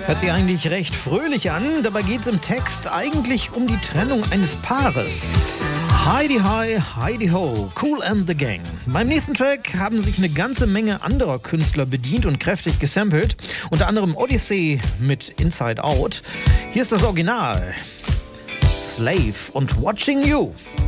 Hört sich eigentlich recht fröhlich an, dabei geht es im Text eigentlich um die Trennung eines Paares. Heidi Hi, Heidi Ho, Kool and the Gang. Beim nächsten Track haben sich eine ganze Menge anderer Künstler bedient und kräftig gesampelt, unter anderem Odyssey mit Inside Out. Hier ist das Original. Slave und Watching You.